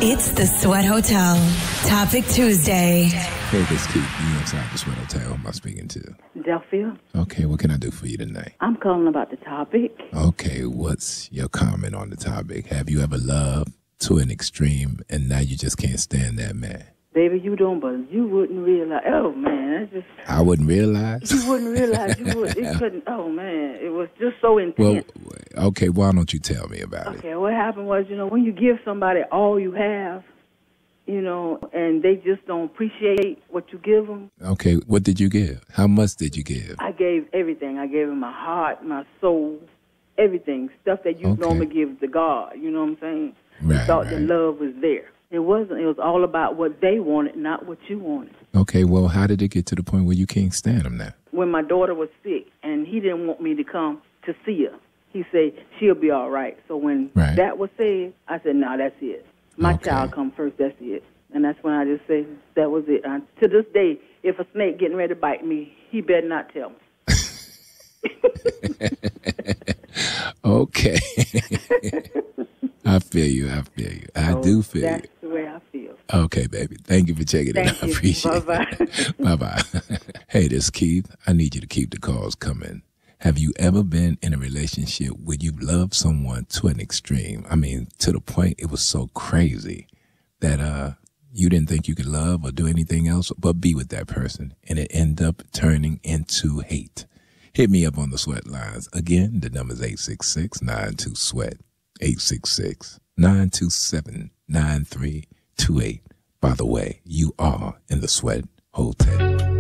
It's the Sweat Hotel. Topic Tuesday. Hey, this Keith. You inside the Sweat Hotel. Who am I speaking to? Delphia. Okay, what can I do for you tonight? I'm calling about the topic. Okay, what's your comment on the topic? Have you ever loved to an extreme and now you just can't stand that man? Baby, you don't, but you wouldn't realize. Oh, man, that's just... I wouldn't realize? You wouldn't realize. You would. It couldn't... Oh, man, it was just so intense. Well, okay, why don't you tell me about it? Okay, what happened was, when you give somebody all you have, and they just don't appreciate what you give them. Okay, what did you give? How much did you give? I gave everything. I gave him my heart, my soul, everything, stuff that you normally give to God. You know what I'm saying? Right, thought the love was there. It wasn't. It was all about what they wanted, not what you wanted. Okay, well, how did it get to the point where you can't stand him now? When my daughter was sick, and he didn't want me to come to see her, he said, she'll be all right. So when that was said, I said, no, that's it. My child come first, that's it. And that's when I just said, that was it. To this day, if a snake getting ready to bite me, he better not tell me. Okay. I feel you. I do feel you. That's the way I feel. Okay, baby. Thank you for checking it out. I appreciate it. Bye-bye. Hey, this is Keith. I need you to keep the calls coming. Have you ever been in a relationship where you loved someone to an extreme? I mean, to the point it was so crazy that you didn't think you could love or do anything else but be with that person, and it ended up turning into hate. Hit me up on the Sweat lines. Again, the number is 866-92-SWEAT. 866-927-9328. By the way, you are in the Sweat Hotel.